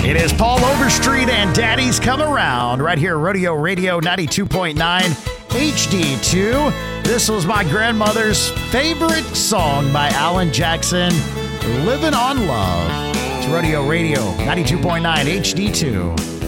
It is Paul Overstreet and Daddy's Come Around right here, Rodeo Radio 92.9 HD2. This was my grandmother's favorite song by Alan Jackson, Living on Love. It's Rodeo Radio 92.9 HD2.